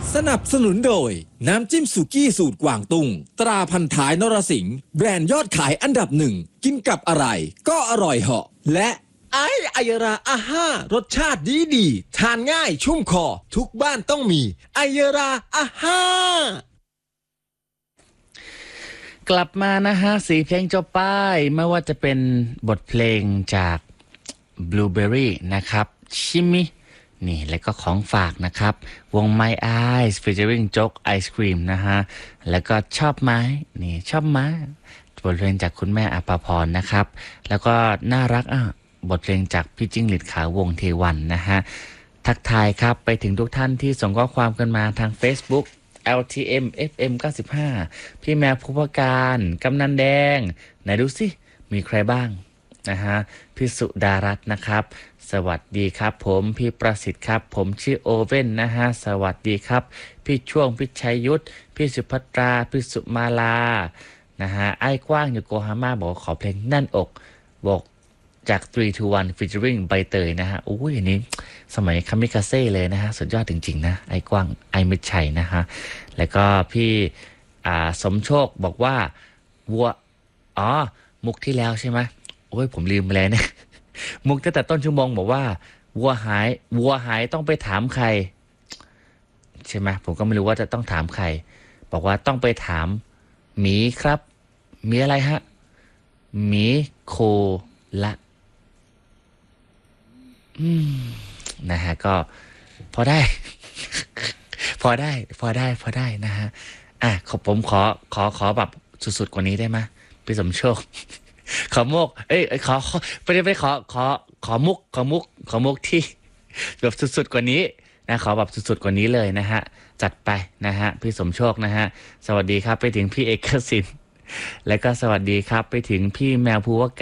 สนับสนุนโดยน้ำจิ้มสุกี้สูตรกวางตุ้งตราพันท้ายนรสิงห์แบรนด์ยอดขายอันดับหนึ่งกินกับอะไรก็อร่อยเหาะและไอยราอาห้ารสชาติดีทานง่ายชุ่มคอทุกบ้านต้องมีไอยราอาห้ากลับมานะฮะ4เพลงจบป้ายไม่ว่าจะเป็นบทเพลงจาก Blueberry นะครับชิมินี่แล้วก็ของฝากนะครับวง My Eyes featuring โจ๊กไอศครีมนะฮะแล้วก็ชอบไหมนี่ชอบไหมบทเพลงจากคุณแม่อภพรนะครับแล้วก็น่ารักบทเพลงจากพี่จิ้งหรีดขาววงเทวันนะฮะทักทายครับไปถึงทุกท่านที่ส่งข้อความกันมาทาง Facebook LTM FM 95พี่แมวภูพการกำนันแดงไหนดูสิมีใครบ้างนะฮะพี่สุดารัตน์นะครับสวัสดีครับผมพี่ประสิทธิ์ครับผมชื่อโอเว่นนะฮะสวัสดีครับพี่ช่วงพี่ชัยยุทธพี่สุภัตราพี่สุมาลานะฮะไอ้กว้างอยู่โกฮาม่าบอกขอเพลงแน่นอกบอกจาก3-2-1 featuring ใบเตยนะฮะโอ้ยอันนี้สมัยคามิกาเซ่เลยนะฮะสุดยอดจริงๆนะไอ้กว้างไอ้มิตรชัยนะฮะแล้วก็พี่สมโชคบอกว่าวัวมุกที่แล้วใช่ไหมโอ้ยผมลืมไปแล้วเนี่ยมุกตั้งแต่ต้นชั่วโมงบอกว่าวัวหายต้องไปถามใครใช่ไหมผมก็ไม่รู้ว่าจะต้องถามใครบอกว่าต้องไปถามหมีครับมีอะไรฮะหมีโคละนะฮะก็พอได้ พอได้นะฮะผมขอแบบสุดๆกว่านี้ได้ไหมพี่สมโชค ขอมุกขอมุกที่แบบสุดๆกว่านี้นะขอแบบสุดๆกว่านี้เลยนะฮะจัดไปนะฮะพี่สมโชคนะฮะสวัสดีครับไปถึงพี่เอกสิทธิ์และก็สวัสดีครับไปถึงพี่แมวภูวก